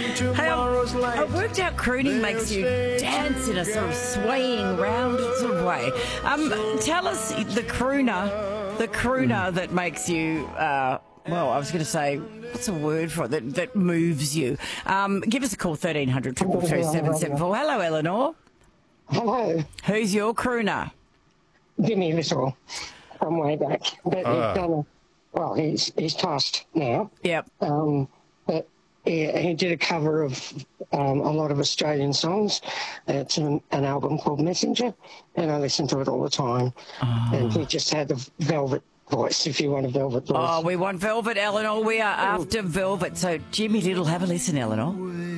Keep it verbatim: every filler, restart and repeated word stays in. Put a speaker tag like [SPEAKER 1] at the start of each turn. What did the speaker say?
[SPEAKER 1] Hey, I've, I've worked out crooning makes you dance in a sort of swaying, rounded sort of way. Um, tell us the crooner, the crooner that makes you, uh, well, I was going to say, what's a word for it, that, that moves you? Um, give us a call, thirteen hundred, two two two, seven seven four. Hello, Eleanor.
[SPEAKER 2] Hello.
[SPEAKER 1] Who's your crooner?
[SPEAKER 2] Jimmy Little from way back. But
[SPEAKER 3] Ah.
[SPEAKER 2] he's done a, well, he's, he's passed now.
[SPEAKER 1] Yep.
[SPEAKER 2] Um, but he, he did a cover of um, a lot of Australian songs. It's an, an album called Messenger, and I listen to it all the time.
[SPEAKER 1] Oh.
[SPEAKER 2] And he just had a velvet voice, if you want a velvet voice.
[SPEAKER 1] Oh, we want velvet, Eleanor. We are after velvet. So, Jimmy Little, have a listen, Eleanor.